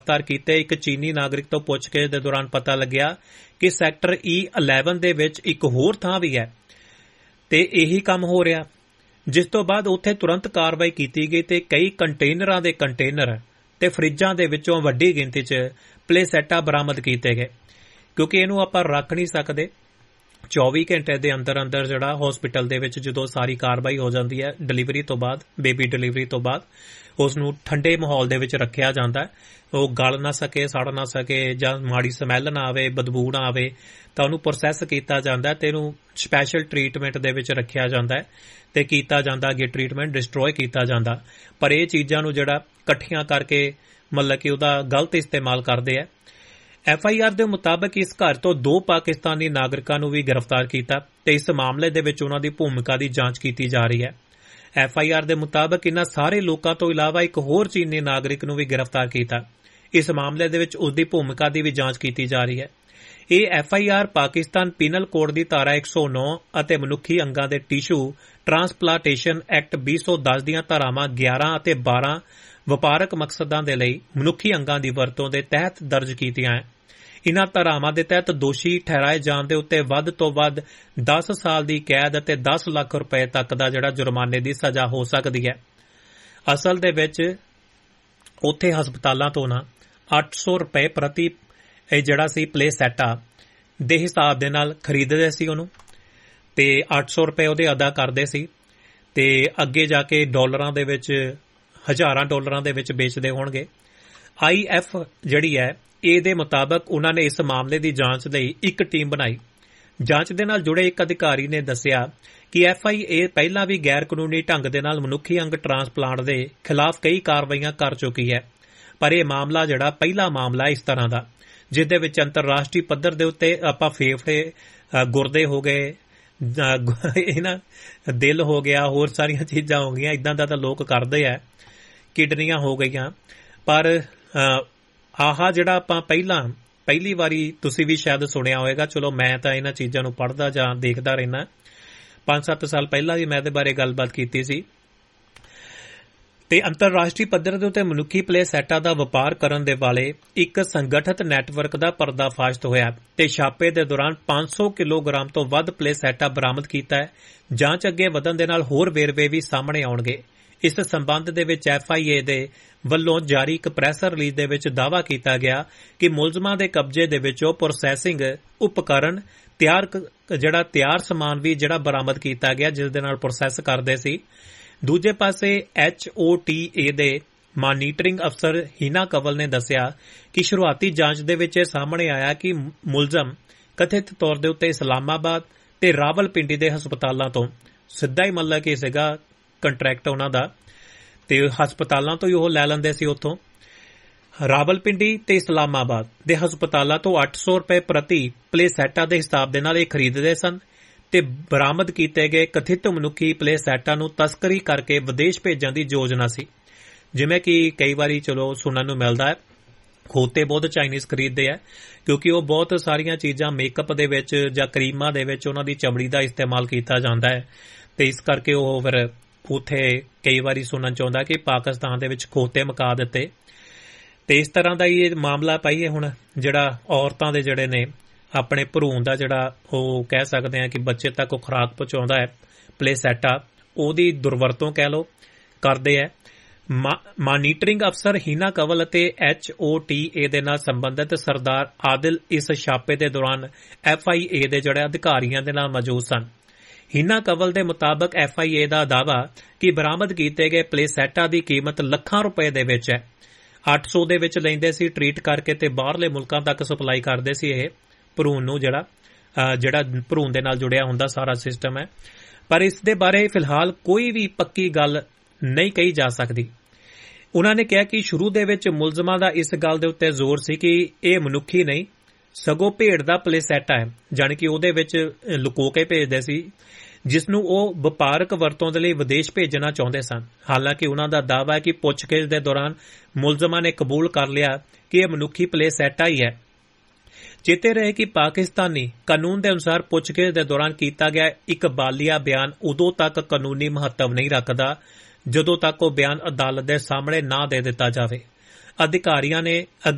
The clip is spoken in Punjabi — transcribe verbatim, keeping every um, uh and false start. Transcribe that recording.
गिरफ्तार कीते एक चीनी नागरिक तो पुछगिछ दे दौरान पता लग्या कि सैक्टर ई इलेवन दे विच एक होर थां भी है ते यही काम हो रहा, जिस तो बाद उत्थे तुरंत कार्रवाई की गई ते कई कंटेनरां दे कंटेनर ते फ्रिजां दे विचों वड्डी गिनती च प्लेसैटा बरामद कीते गए, क्योंकि इहनूं आपां रख नहीं सकदे। चौबी घंटे के अंदर अंदर जिहड़ा हॉस्पिटल दे विच जदों सारी कार्रवाई हो जाती है डिलीवरी तो बाद, बेबी डिलीवरी तो बाद उसनूं ठंडे माहौल दे विच रखिया जाता है, वो गल ना सके, सड़ ना सके जां माड़ी समैल ना आवे, बदबू ना आवे, तां उहनूं प्रोसैस कीता जांदा ते इहनूं स्पैशल ट्रीटमेंट दे विच रखिया जांदा है ते कीता जांदा अगे ट्रीटमेंट डिस्ट्रॉय कीता जांदा। पर इह चीज़ां नूं जिहड़ा इकट्ठियां करके मतलब कि उहदा गलत इस्तेमाल करदे है। एफ आई आर दे मुताबिक इस घर तो दो पाकिस्तानी नागरिकां नूं भी गिरफ्तार कीता ते इस मामले दे विच उहनां दी भूमिका दी जांच कीती जा रही है। एफ आई आर दे मुताबिक इन्हां सारे लोकां तो इलावा एक होर चीनी नागरिक नूं भी गिरफ्तार कीता। इस मामले दे विच उसदी भूमिका दी भी जांच कीती जा रही है। ਇਹ F I R Pakistan penal code ਦੀ ਧਾਰਾ एक सौ नौ ਅਤੇ ਮਨੁੱਖੀ ਅੰਗਾਂ ਦੇ ਟਿਸ਼ੂ ਟ੍ਰਾਂਸਪਲਾਂਟੇਸ਼ਨ ਐਕਟ ਵੀਹ ਸੌ ਦਸ ਦੀਆਂ ਧਾਰਾਵਾਂ ਗਿਆਰਾਂ ਅਤੇ ਬਾਰਾਂ ਵਪਾਰਕ ਮਕਸਦਾਂ ਦੇ ਲਈ ਮਨੁੱਖੀ ਅੰਗਾਂ ਦੀ ਵਰਤੋਂ ਦੇ ਤਹਿਤ ਦਰਜ ਕੀਤੀਆਂ ਹੈ। ਇਨ੍ਹਾਂ ਧਾਰਾਵਾਂ ਦੇ ਤਹਿਤ ਦੋਸ਼ੀ ਠਹਿਰਾਏ ਜਾਣ ਦੇ ਉੱਤੇ ਵੱਧ ਤੋਂ ਵੱਧ ਦਸ ਸਾਲ ਦੀ ਕੈਦ ਅਤੇ ਦਸ ਲੱਖ ਰੁਪਏ ਤੱਕ ਦਾ ਜਿਹੜਾ ਜੁਰਮਾਨੇ ਦੀ ਸਜ਼ਾ ਹੋ ਸਕਦੀ ਹੈ। ਅਸਲ ਦੇ ਵਿੱਚ ਉੱਥੇ ਹਸਪਤਾਲਾਂ ਤੋਂ ਨਾ ਅੱਠ ਸੌ ਰੁਪਏ ਪ੍ਰਤੀ ਇਹ ਜਿਹੜਾ ਸੀ ਪਲੇਸੈਟਾ ਦੇ ਹਿਸਾਬ ਦੇ ਨਾਲ ਖਰੀਦਦੇ ਸੀ ਉਹਨੂੰ ਤੇ ਅੱਠ ਸੌ ਰੁਪਏ ਉਹਦੇ ਅਦਾ ਕਰਦੇ ਸੀ ਤੇ ਅੱਗੇ ਜਾ ਕੇ ਡਾਲਰਾਂ ਦੇ ਵਿੱਚ ਹਜ਼ਾਰਾਂ ਡਾਲਰਾਂ ਦੇ ਵਿੱਚ ਵੇਚਦੇ ਹੋਣਗੇ। ਆਈ ਐਫ ਜਿਹੜੀ ਹੈ ਇਹਦੇ ਮੁਤਾਬਕ ਉਹਨਾਂ ਨੇ ਇਸ ਮਾਮਲੇ ਦੀ ਜਾਂਚ ਲਈ ਇੱਕ ਟੀਮ ਬਣਾਈ। ਜਾਂਚ ਦੇ ਨਾਲ ਜੁੜੇ ਇੱਕ ਅਧਿਕਾਰੀ ਨੇ ਦੱਸਿਆ ਕਿ ਐਫ ਆਈ ਏ ਪਹਿਲਾਂ ਵੀ ਗੈਰ ਕਾਨੂੰਨੀ ਢੰਗ ਦੇ ਨਾਲ ਮਨੁੱਖੀ ਅੰਗ ਟ੍ਰਾਂਸਪਲਾਂਟ ਦੇ ਖਿਲਾਫ ਕਈ ਕਾਰਵਾਈਆਂ ਕਰ ਚੁੱਕੀ ਹੈ, ਪਰ ਇਹ ਮਾਮਲਾ ਜਿਹੜਾ ਪਹਿਲਾ ਮਾਮਲਾ ਇਸ ਤਰ੍ਹਾਂ ਦਾ ਜਿਹਦੇ ਵਿੱਚ ਅੰਤਰਰਾਸ਼ਟਰੀ ਪੱਧਰ ਦੇ ਉੱਤੇ ਆਪਾਂ ਫੇਫੜੇ, ਗੁਰਦੇ ਹੋ ਗਏ, ਇਹਨਾਂ ਦਿਲ ਹੋ ਗਿਆ, ਹੋਰ ਸਾਰੀਆਂ ਚੀਜ਼ਾਂ ਹੋ ਗਈਆਂ, ਇਦਾਂ ਦਾ ਤਾਂ ਲੋਕ ਕਰਦੇ ਆ, ਕਿਡਨੀਆਂ ਹੋ ਗਈਆਂ। ਪਰ ਆਹ ਜਿਹੜਾ ਆਪਾਂ ਪਹਿਲਾਂ ਪਹਿਲੀ ਵਾਰੀ ਤੁਸੀਂ ਵੀ ਸ਼ਾਇਦ ਸੁਣਿਆ ਹੋਵੇਗਾ, ਚਲੋ ਮੈਂ ਤਾਂ ਇਹਨਾਂ ਚੀਜ਼ਾਂ ਨੂੰ ਪੜ੍ਹਦਾ ਜਾਂ ਦੇਖਦਾ ਰਹਿਣਾ, ਪੰਜ ਸੱਤ ਸਾਲ ਪਹਿਲਾਂ ਵੀ ਮੈਂ ਇਹਦੇ ਬਾਰੇ ਗੱਲਬਾਤ ਕੀਤੀ ਸੀ। ਤੇ ਅੰਤਰਰਾਸ਼ਟਰੀ ਪੱਧਰ ਦੇ ਉੱਤੇ ਮਨੁੱਖੀ ਪਲੇਸੈਟਾ ਦਾ ਵਪਾਰ ਕਰਨ ਦੇ ਵਾਲੇ ਇੱਕ ਸੰਗਠਿਤ ਨੈਟਵਰਕ ਦਾ ਪਰਦਾਫਾਸ਼ ਹੋਇਆ ਤੇ ਛਾਪੇ ਦੇ ਦੌਰਾਨ ਪੰਜ ਸੌ ਕਿਲੋਗ੍ਰਾਮ ਤੋਂ ਵੱਧ ਪਲੇਸੈਟਾ ਬਰਾਮਦ ਕੀਤਾ ਹੈ। ਜਾਂਚ ਅੱਗੇ ਵਧਣ ਦੇ ਨਾਲ ਹੋਰ ਵੇਰਵੇ ਵੀ ਸਾਹਮਣੇ ਆਉਣਗੇ। ਇਸ ਸੰਬੰਧ ਦੇ ਵਿੱਚ ਐਫ ਆਈ ਏ ਦੇ ਵੱਲੋਂ ਜਾਰੀ ਇੱਕ ਪ੍ਰੈਸ ਰਿਲੀਜ਼ ਦੇ ਵਿੱਚ ਦਾਅਵਾ ਕੀਤਾ ਗਿਆ ਕਿ ਮੁਲਜ਼ਮਾਂ ਦੇ ਕਬਜ਼ੇ ਦੇ ਵਿੱਚੋਂ ਪ੍ਰੋਸੈਸਿੰਗ ਉਪਕਰਨ ਤਿਆਰ ਜਿਹੜਾ ਤਿਆਰ ਸਮਾਨ ਵੀ ਜਿਹੜਾ ਬਰਾਮਦ ਕੀਤਾ ਗਿਆ ਜਿਸ ਦੇ ਨਾਲ ਪ੍ਰੋਸੈਸ ਕਰਦੇ ਸੀ। ਦੂਜੇ ਪਾਸੇ ਐਚ ਓ ਟੀ ਏ ਦੇ ਮਾਨੀਟਰਿੰਗ ਅਫਸਰ ਹੀਨਾ ਕੰਵਲ ਨੇ ਦੱਸਿਆ ਕਿ ਸ਼ੁਰੂਆਤੀ ਜਾਂਚ ਦੇ ਵਿੱਚ ਇਹ ਸਾਹਮਣੇ ਆਇਆ ਕਿ ਮੁਲਜ਼ਮ ਕਥਿਤ ਤੌਰ ਦੇ ਉੱਤੇ ਇਸਲਾਮਾਬਾਦ ਤੇ ਰਾਵਲਪਿੰਡੀ ਦੇ ਹਸਪਤਾਲਾਂ ਤੋਂ ਸਿੱਧਾ ਹੀ ਮਤਲਬ ਕਿ ਸੀਗਾ ਕੰਟਰੈਕਟ ਉਹਨਾਂ ਦਾ ਤੇ ਹਸਪਤਾਲਾਂ ਤੋਂ ਹੀ ਉਹ ਲੈ ਲੈਂਦੇ ਸੀ। ਉੱਥੋਂ ਰਾਵਲਪਿੰਡੀ ਤੇ ਇਸਲਾਮਾਬਾਦ ਦੇ ਹਸਪਤਾਲਾਂ ਤੋਂ ਅੱਠ ਸੌ ਰੁਪਏ ਪ੍ਰਤੀ ਪਲੇਸੈਟਾ ਦੇ ਹਿਸਾਬ ਦੇ ਨਾਲ ਇਹ ਖਰੀਦਦੇ ਸਨ ਤੇ ਬਰਾਮਦ ਕੀਤੇ ਗਏ ਕਥਿਤ ਮਨੁੱਖੀ ਪਲੇਸੈਟਾ ਨੂੰ ਤਸਕਰੀ ਕਰਕੇ ਵਿਦੇਸ਼ ਭੇਜਣ ਦੀ ਯੋਜਨਾ ਸੀ। ਜਿਵੇਂ ਕਿ ਕਈ ਵਾਰੀ ਚਲੋ ਸੁਣਨ ਨੂੰ ਮਿਲਦਾ ਹੈ, ਖੋਤੇ ਬਹੁਤ ਚਾਈਨੀਜ਼ ਖਰੀਦਦੇ ਆ ਕਿਉਂਕਿ ਉਹ ਬਹੁਤ ਸਾਰੀਆਂ ਚੀਜ਼ਾਂ ਮੇਕਅਪ ਦੇ ਵਿੱਚ ਜਾਂ ਕਰੀਮਾਂ ਦੇ ਵਿੱਚ ਉਹਨਾਂ ਦੀ ਚਮੜੀ ਦਾ ਇਸਤੇਮਾਲ ਕੀਤਾ ਜਾਂਦਾ ਹੈ ਤੇ ਇਸ ਕਰਕੇ ਉਹ ਫਿਰ ਉੱਥੇ ਕਈ ਵਾਰੀ ਸੁਣਨ ਚ ਆਉਂਦਾ ਕਿ ਪਾਕਿਸਤਾਨ ਦੇ ਵਿੱਚ ਖੋਤੇ ਮੁਕਾ ਦਿੱਤੇ। ਤੇ ਇਸ ਤਰ੍ਹਾਂ ਦਾ ਹੀ ਇਹ ਮਾਮਲਾ ਪਾਈਏ ਹੁਣ ਜਿਹੜਾ ਔਰਤਾਂ ਦੇ ਜਿਹੜੇ ਨੇ ਆਪਣੇ ਭਰੂਣ ਦਾ ਜਿਹੜਾ ਉਹ ਕਹਿ ਸਕਦੇ ਆ ਕਿ ਬੱਚੇ ਤੱਕ ਉਹ ਖੁਰਾਕ ਪਹੁੰਚਾਉਂਦਾ ਹੈ ਪਲੇਸੈਟਾ, ਉਹਦੀ ਦੁਰਵਰਤੋਂ ਕਹਿ ਲਓ ਕਰਦੇ ਹੈ। ਮਾਨੀਟਰਿੰਗ ਅਫਸਰ ਹੀਨਾ ਕੰਵਲ ਅਤੇ ਐਚ ਓ ਟੀ ਏ ਦੇ ਨਾਲ ਸੰਬੰਧਿਤ ਸਰਦਾਰ ਆਦਿਲ ਇਸ ਛਾਪੇ ਦੇ ਦੌਰਾਨ ਐਫ ਆਈ ਏ ਦੇ ਜਿਹੜੇ ਅਧਿਕਾਰੀਆਂ ਦੇ ਨਾਲ ਮੌਜੂਦ ਸਨ। ਹੀਨਾ ਕੰਵਲ ਦੇ ਮੁਤਾਬਕ ਐਫ ਆਈ ਏ ਦਾ ਦਾਅਵਾ ਕਿ ਬਰਾਮਦ ਕੀਤੇ ਗਏ ਪਲੇਸੈਟਾ ਦੀ ਕੀਮਤ ਲੱਖਾਂ ਰੁਪਏ ਦੇ ਵਿੱਚ ਹੈ। ਅੱਠ ਸੌ ਦੇ ਵਿੱਚ ਲੈਂਦੇ ਸੀ ਟ੍ਰੀਟ ਕਰਕੇ ਤੇ ਬਾਹਰਲੇ ਮੁਲਕਾਂ ਤੱਕ ਸਪਲਾਈ ਕਰਦੇ ਸੀ ਇਹ ਭਰੂਣ ਨੂੰ, ਜਿਹੜਾ ਜਿਹੜਾ ਭਰੂਣ ਦੇ ਨਾਲ ਜੁੜਿਆ ਹੁੰਦਾ ਸਾਰਾ ਸਿਸਟਮ ਹੈ। ਪਰ ਇਸ ਦੇ ਬਾਰੇ ਫਿਲਹਾਲ ਕੋਈ ਵੀ ਪੱਕੀ ਗੱਲ ਨਹੀਂ ਕਹੀ ਜਾ ਸਕਦੀ। ਉਨ੍ਹਾਂ ਨੇ ਕਿਹਾ ਕਿ ਸ਼ੁਰੂ ਦੇ ਵਿੱਚ ਮੁਲਜ਼ਮਾਂ ਦਾ ਇਸ ਗੱਲ ਦੇ ਉੱਤੇ ਜ਼ੋਰ ਸੀ ਕਿ ਇਹ ਮਨੁੱਖੀ ਨਹੀਂ ਸਗੋਂ ਭੇਡ ਦਾ ਪਲੇਸੈਟਾ ਹੈ, ਜਾਣੀ ਕਿ ਉਹਦੇ ਵਿੱਚ ਲੁਕੋ ਕੇ ਭੇਜਦੇ ਸੀ ਜਿਸ ਨੂੰ ਉਹ ਵਪਾਰਕ ਵਰਤੋਂ ਦੇ ਲਈ ਵਿਦੇਸ਼ ਭੇਜਣਾ ਚਾਹੁੰਦੇ ਸਨ। ਹਾਲਾਂਕਿ ਉਨ੍ਹਾਂ ਦਾ ਦਾਅਵਾ ਹੈ ਕਿ ਪੁੱਛਗਿੱਛ ਦੇ ਦੌਰਾਨ ਮੁਲਜ਼ਮਾਂ ਨੇ ਕਬੂਲ ਕਰ ਲਿਆ ਕਿ ਇਹ ਮਨੁੱਖੀ ਪਲੇਸੈਟਾ ਹੀ ਹੈ। ਚੇਤੇ ਰਹੇ ਕਿ ਪਾਕਿਸਤਾਨੀ ਕਾਨੂੰਨ ਦੇ ਅਨੁਸਾਰ ਪੁੱਛਗਿੱਛ ਦੇ ਦੌਰਾਨ ਕੀਤਾ ਗਿਆ ਇੱਕ ਬਾਲੀਆ ਬਿਆਨ ਉਦੋਂ ਤੱਕ ਕਾਨੂੰਨੀ ਮਹੱਤਵ ਨਹੀਂ ਰੱਖਦਾ ਜਦੋਂ ਤੱਕ ਉਹ ਬਿਆਨ ਅਦਾਲਤ ਦੇ ਸਾਹਮਣੇ ਨਾ ਦੇ ਦਿੱਤਾ ਜਾਵੇ। ਅਧਿਕਾਰੀਆਂ ਨੇ